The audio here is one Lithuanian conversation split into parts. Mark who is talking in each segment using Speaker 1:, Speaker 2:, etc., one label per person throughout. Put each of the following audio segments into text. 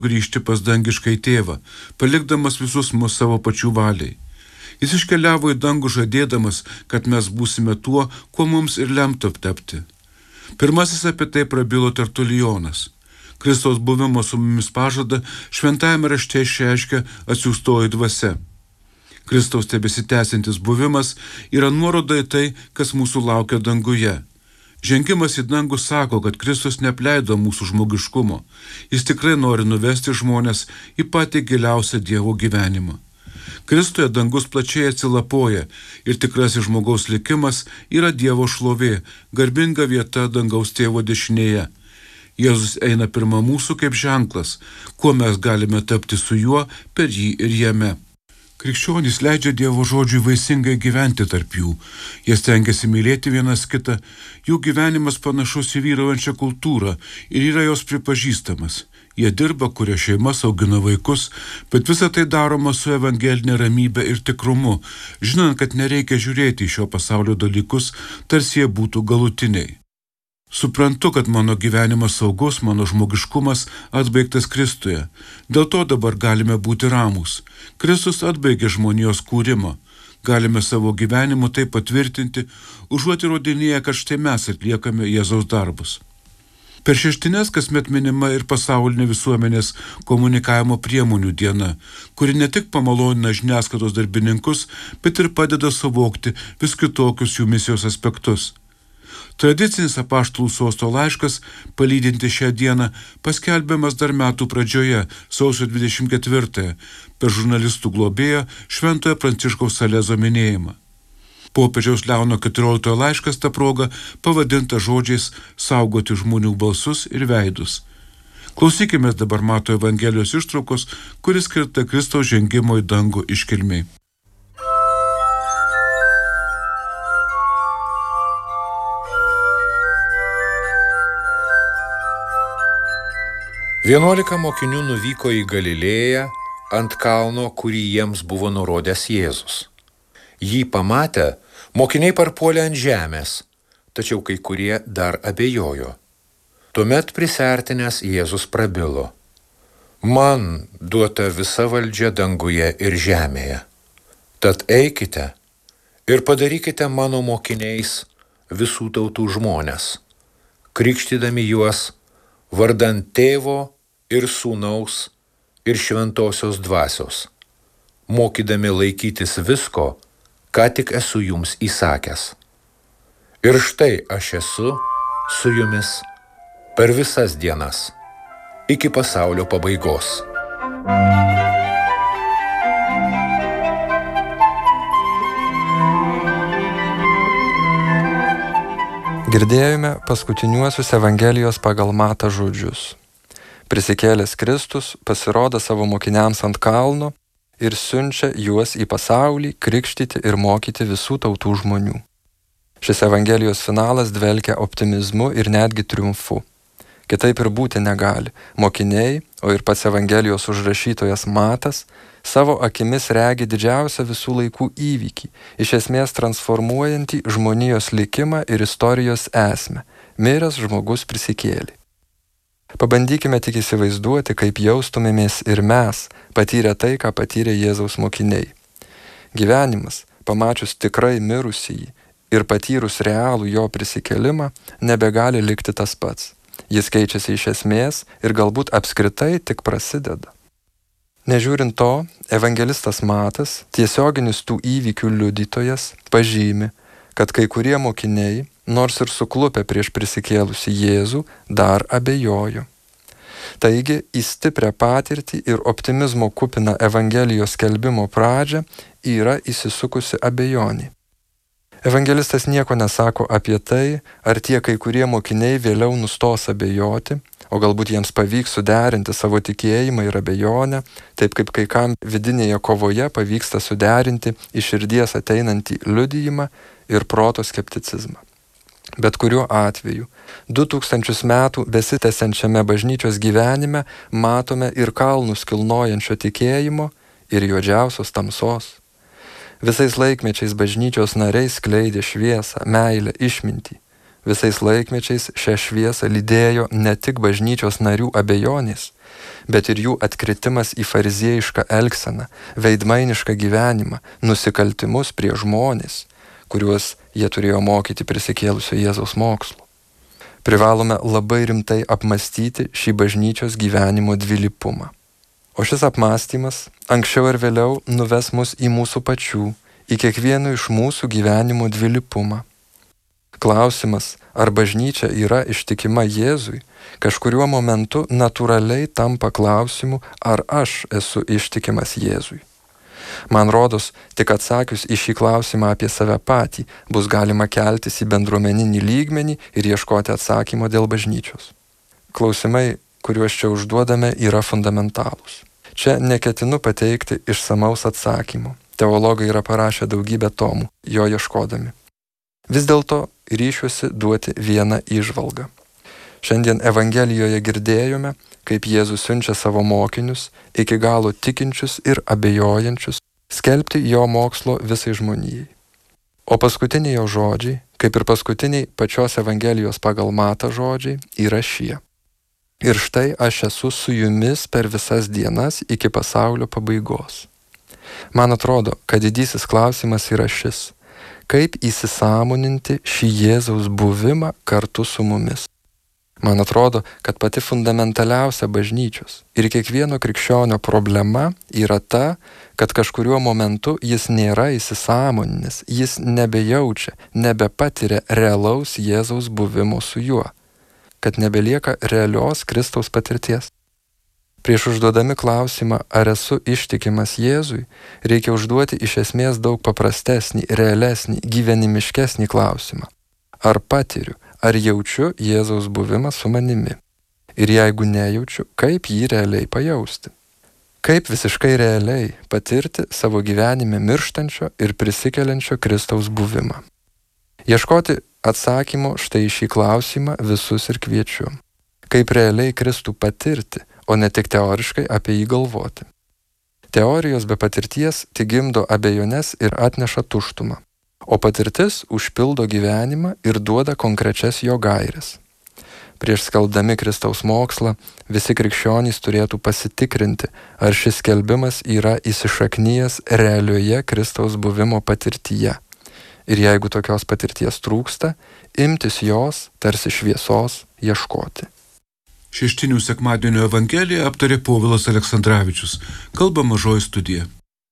Speaker 1: grįžti pas dangiškai tėvą, palikdamas visus mus savo pačių valiai. Jis iškeliavo į dangų žadėdamas, kad mes būsime tuo, kuo mums ir lemta tapti. Pirmasis apie tai prabilo Tertulijonas. Kristaus buvimo su mumis pažadą šventajame rašte išreiškia atsiųstoji dvasia. Kristaus tebesitęsiantis buvimas yra nuoroda į tai, kas mūsų laukia danguje. Žengimas į dangų sako, kad Kristus neapleido mūsų žmogiškumo. Jis tikrai nori nuvesti žmonės į patį giliausią Dievo gyvenimą. Kristuje dangus plačiai atsilapoja ir tikrasis žmogaus likimas yra Dievo šlovė, garbinga vieta dangaus tėvo dešinėje. Jėzus eina pirma mūsų kaip ženklas, kuo mes galime tapti su juo, per jį ir jame. Krikščionys leidžia Dievo žodžiui vaisingai gyventi tarp jų. Jie stengiasi mylėti vienas kitą, jų gyvenimas panašus į vyraujančią kultūrą ir yra jos pripažįstamas. Jie dirba, kuria šeimas, augina vaikus, bet visa tai daroma su evangelinė ramybė ir tikrumu, žinant, kad nereikia žiūrėti į šio pasaulio dalykus, tarsi jie būtų galutiniai. Suprantu, kad mano gyvenimas saugus, mano žmogiškumas atbaigtas Kristuje. Dėl to dabar galime būti ramūs. Kristus atbaigė žmonijos kūrimą. Galime savo gyvenimu tai patvirtinti, užuot įrodinėję, kad štai mes atliekame Jėzaus darbus. Per šeštines kasmet minima ir pasaulinė visuomenės komunikavimo priemonių diena, kuri ne tik pamalonina žiniasklaidos darbininkus, bet ir padeda suvokti vis kitokius jų misijos aspektus. Tradicinis apaštalų sosto laiškas, palydinti šią dieną, paskelbiamas dar metų pradžioje, sausio 24-ąją, per žurnalistų globėją Šventojo Pranciškaus Salezo minėjimą. Popiežiaus Leono 14 laiškas ta proga pavadinta žodžiais saugoti žmonių balsus ir veidus. Klausykime dabar Mato Evangelijos ištraukos, kuris skirta Kristaus žengimo į dangų iškilmei.
Speaker 2: 11 mokinių nuvyko į Galilėją ant kalno, kurį jiems buvo nurodęs Jėzus. Jį pamatę, mokiniai parpuolė ant žemės, tačiau kai kurie dar abejojo. Tuomet prisiartinęs Jėzus prabilo: Man duota visa valdžia danguje ir žemėje. Tad eikite ir padarykite mano mokiniais visų tautų žmones, krikštydami juos vardan Tėvo ir Sūnaus ir Šventosios Dvasios, mokydami laikytis visko, ką tik esu jums įsakęs. Ir štai aš esu su jumis per visas dienas, iki pasaulio pabaigos.
Speaker 3: Girdėjome paskutiniuosius Evangelijos pagal Matą žodžius. Prisikėlęs Kristus pasirodo savo mokiniams ant kalno ir siunčia juos į pasaulį krikštyti ir mokyti visų tautų žmonių. Šis Evangelijos finalas dvelkia optimizmu ir netgi triumfu. Kitaip ir būti negali. Mokiniai, o ir pats Evangelijos užrašytojas Matas, savo akimis regi didžiausią visų laikų įvykį, iš esmės transformuojantį žmonijos likimą ir istorijos esmę. Miręs žmogus prisikėlė. Pabandykime tik įsivaizduoti, kaip jaustumėmės ir mes, patyrę tai, ką patyrė Jėzaus mokiniai. Gyvenimas, pamačius tikrai mirusįjį ir patyrus realų jo prisikėlimą, nebegali likti tas pats. Jis keičiasi iš esmės ir galbūt apskritai tik prasideda. Nežiūrint to, evangelistas Matas, tiesioginis tų įvykių liudytojas, pažymi, kad kai kurie mokiniai, nors ir suklupę prieš prisikėlusį Jėzų, dar abejojo. Taigi, į stiprią patirtį ir optimizmo kupiną Evangelijos skelbimo pradžią yra įsisukusi abejonė. Evangelistas nieko nesako apie tai, ar tie kai kurie mokiniai vėliau nustos abejoti, o galbūt jiems pavyks suderinti savo tikėjimą ir abejonę, taip kaip kai kam vidinėje kovoje pavyksta suderinti iš širdies ateinantį liudijimą ir proto skepticizmą. Bet kuriuo atveju, 2000 metų besitęsiančiame bažnyčios gyvenime matome ir kalnus kilnojančio tikėjimo, ir juodžiausios tamsos. Visais laikmečiais bažnyčios nariai skleidė šviesą, meilę, išmintį. Visais laikmečiais šią šviesą lydėjo ne tik bažnyčios narių abejonės, bet ir jų atkritimas į fariziejišką elgseną, veidmainišką gyvenimą, nusikaltimus prie žmonės, kuriuos jie turėjo mokyti prisikėlusio Jėzaus mokslo. Privalome labai rimtai apmastyti šį bažnyčios gyvenimo dvilypumą. O šis apmąstymas anksčiau ir vėliau nuves mus į mūsų pačių, į kiekvieno iš mūsų gyvenimo dvilypumą. Klausimas, ar bažnyčia yra ištikima Jėzui, kažkuriuo momentu natūraliai tampa klausimu, ar aš esu ištikimas Jėzui. Man rodos, tik atsakius į šį klausimą apie save patį, bus galima keltis į bendruomeninį lygmenį ir ieškoti atsakymo dėl bažnyčios. Klausimai, kuriuos čia užduodame, yra fundamentalūs. Čia neketinu pateikti išsamaus atsakymo. Teologai yra parašę daugybę tomų, jo ieškodami. Vis dėlto ryšiuosi duoti vieną įžvalgą. Šiandien Evangelijoje girdėjome, kaip Jėzus siunčia savo mokinius, iki galo tikinčius ir abejojančius, skelbti jo mokslo visai žmonijai. O paskutiniai jo žodžiai, kaip ir paskutiniai pačios Evangelijos pagal Matą žodžiai, yra šie. Ir štai aš esu su jumis per visas dienas iki pasaulio pabaigos. Man atrodo, kad didysis klausimas yra šis. Kaip įsisąmoninti šį Jėzaus buvimą kartu su mumis? Man atrodo, kad pati fundamentaliausia bažnyčios ir kiekvieno krikščionio problema yra ta, kad kažkuriuo momentu jis nėra įsisąmoninęs, jis nebejaučia, nebepatiria realaus Jėzaus buvimo su juo, kad nebelieka realios Kristaus patirties. Prieš užduodami klausimą, ar esu ištikimas Jėzui, reikia užduoti iš esmės daug paprastesnį, realesnį, gyvenimiškesnį klausimą. Ar patiriu, ar jaučiu Jėzaus buvimą su manimi? Ir jeigu nejaučiu, kaip jį realiai pajausti? Kaip visiškai realiai patirti savo gyvenime mirštančio ir prisikeliančio Kristaus buvimą? Ieškoti atsakymo štai į šį klausimą visus ir kviečiu. Kaip realiai Kristų patirti, o ne tik teoriškai apie jį galvoti. Teorijos be patirties tik gimdo abejones ir atneša tuštumą, o patirtis užpildo gyvenimą ir duoda konkrečias jo gaires. Prieš skelbdami Kristaus mokslą, visi krikščionys turėtų pasitikrinti, ar šis skelbimas yra įsišaknyjęs realioje Kristaus buvimo patirtyje. Ir jeigu tokios patirties trūksta, imtis jos, tarsi šviesos, ieškoti.
Speaker 1: Šeštinių sekmadienio Evangeliją aptarė Povilas Aleksandravičius. Kalba Mažoji studija.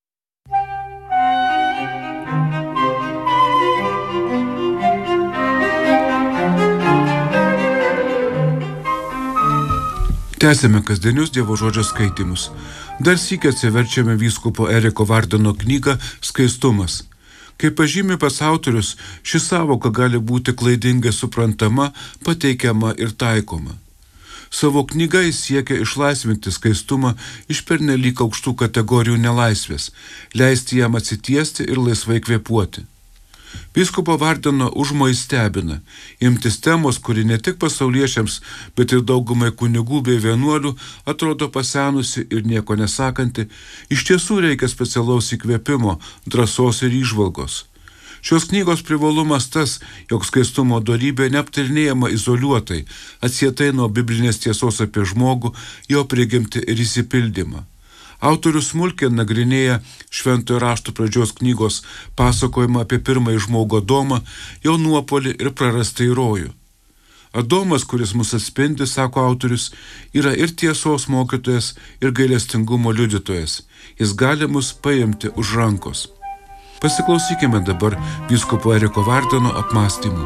Speaker 1: Tęsėme kasdienius Dievo žodžio skaitymus. Dar sykį atsiverčiame vyskupo Eriko Vardeno knygą Skaistumas. Kaip pažymi pats autorius, ši sąvoka gali būti klaidingai suprantama, pateikiama ir taikoma. Savo knyga jis siekia išlaisvinti skaistumą iš pernelyg aukštų kategorijų nelaisvės, leisti jam atsitiesti ir laisvai kvėpuoti. Vyskupo Vardeno užmojai stebina, imtis temos, kuri ne tik pasauliečiams, bet ir daugumai kunigų bei vienuolių atrodo pasenusi ir nieko nesakanti, iš tiesų reikia specialaus įkvėpimo, drąsos ir įžvalgos. Šios knygos privalumas tas, jog skaistumo dorybė neaptarinėjama izoliuotai, atsietai nuo biblinės tiesos apie žmogų, jo prigimtį ir įsipildymą. Autorius smulkiai nagrinėja Šventojo rašto pradžios knygos pasakojimą apie pirmąjį žmogų Adomą, jo nuopolį ir prarastąjį rojų. Adomas, kuris mus atspindi, sako autorius, yra ir tiesos mokytojas, ir gailestingumo liudytojas. Jis gali mus paimti už rankos. Pasiklausykime dabar vyskupo Eriko Vardeno apmąstymų.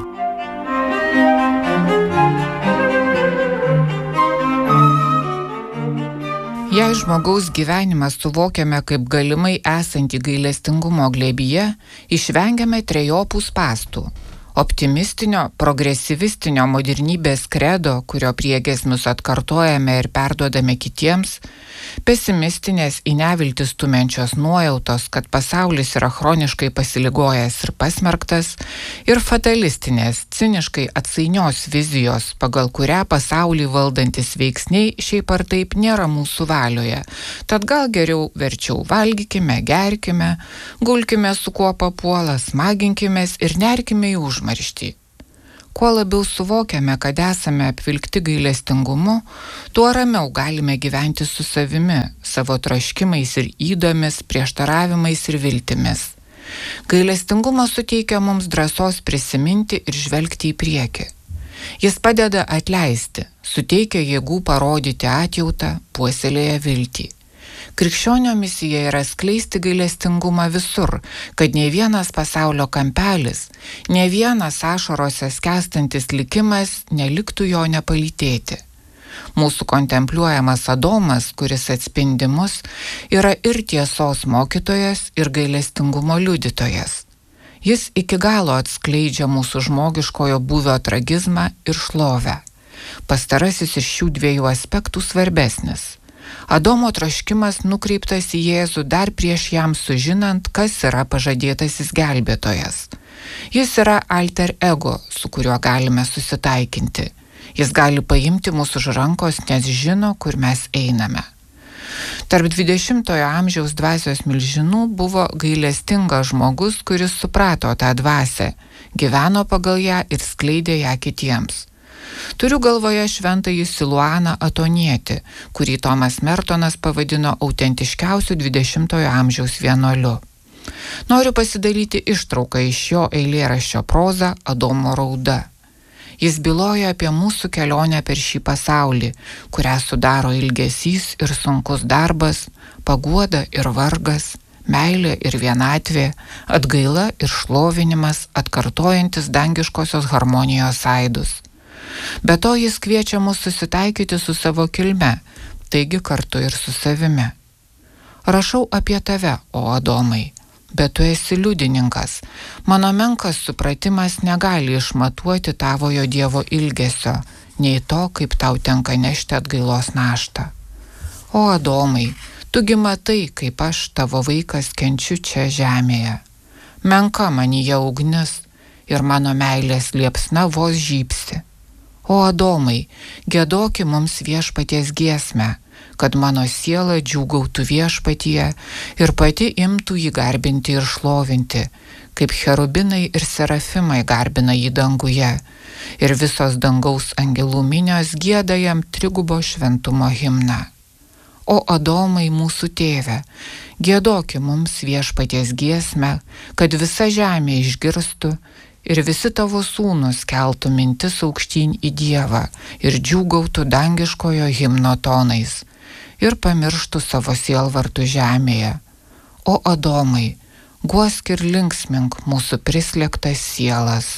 Speaker 4: Jei žmogaus gyvenimą suvokiame kaip galimai esantį gailestingumo glėbyje, išvengiame trejopų spąstų. Optimistinio, progresyvistinio modernybės kredo, kurio priegiesmius atkartojame ir perduodame kitiems, pesimistinės į neviltį stumiančios nuojautos, kad pasaulis yra chroniškai pasiligojęs ir pasmerktas, ir fatalistinės, ciniškai atsainios vizijos, pagal kurią pasaulį valdantis veiksniai šiaip ar taip nėra mūsų valioje. Tad gal geriau verčiau valgykime, gerkime, gulkime su kuo papuola, smaginkimės ir nerkime į užmarštį. Kuo labiau suvokiame, kad esame apvilkti gailestingumu, tuo ramiau galime gyventi su savimi, savo troškimais ir ydomis, prieštaravimais ir viltimis. Gailestingumas suteikia mums drąsos prisiminti ir žvelgti į priekį. Jis padeda atleisti, suteikia jėgų parodyti atjautą, puoselėja viltį. Krikščionio misija yra skleisti gailestingumą visur, kad nei vienas pasaulio kampelis, nei vienas ašarose skęstantis likimas neliktų jo nepalytėti. Mūsų kontempliuojamas Adomas, kuris atspindi mus, yra ir tiesos mokytojas, ir gailestingumo liudytojas. Jis iki galo atskleidžia mūsų žmogiškojo būvio tragizmą ir šlovę. Pastarasis iš šių dviejų aspektų svarbesnis. Adomo troškimas nukreiptas į Jėzų dar prieš jam sužinant, kas yra pažadėtasis gelbėtojas. Jis yra alter ego, su kuriuo galime susitaikinti. Jis gali paimti mūsų už rankos, nes žino, kur mes einame. Tarp 20-ojo amžiaus dvasios milžinų buvo gailestingas žmogus, kuris suprato tą dvasią, gyveno pagal ją ir skleidė ją kitiems. Turiu galvoje šventąjį Siluaną Atonietį, kurį Tomas Mertonas pavadino autentiškiausiu 20-ojo amžiaus vienuoliu. Noriu pasidalyti ištrauką iš jo eilėraščio proza Adomo rauda. Jis byloja apie mūsų kelionę per šį pasaulį, kurią sudaro ilgesys ir sunkus darbas, paguoda ir vargas, meilė ir vienatvė, atgaila ir šlovinimas, atkartojantis dangiškosios harmonijos aidus. Be to jis kviečia mus susitaikyti su savo kilme, taigi kartu ir su savimi. Rašau apie tave, o Adomai, bet tu esi liudininkas. Mano menkas supratimas negali išmatuoti tavojo Dievo ilgesio, nei to, kaip tau tenka nešti atgailos naštą. O Adomai, tugi matai, kaip aš, tavo vaikas, kenčiu čia žemėje. Menka manyje ugnis ir mano meilės liepsna vos žybsi. O Adomai, giedoki mums viešpaties giesmę, kad mano siela džiūgautų viešpatyje ir pati imtų jį garbinti ir šlovinti, kaip cherubinai ir serafimai garbina jį danguje, ir visos dangaus angelų minios gieda jam trigubo šventumo himną. O Adomai mūsų tėve, giedoki mums viešpaties giesmę, kad visa žemė išgirstų, ir visi tavo sūnus keltų mintis aukštyn į Dievą ir džiūgautų dangiškojo himno tonais ir pamirštų savo sielvartų žemėje. O Adomai, guosk ir linksmink mūsų prislėgtas sielas.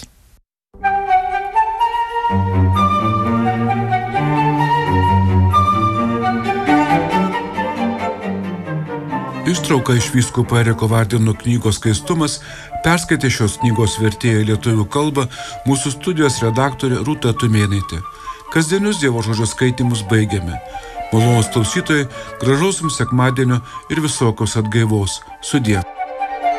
Speaker 1: Ištrauką iš vyskupo Eriko Vardino knygos Skaistumas perskaitė šios knygos vertėja į lietuvių kalbą mūsų studijos redaktorė Rūta Tumėnaitė. Kasdienius Dievo žodžio skaitimus baigiame. Malonūs klausytojai, gražaus jums sekmadienio ir visokios atgaivos. Sudie.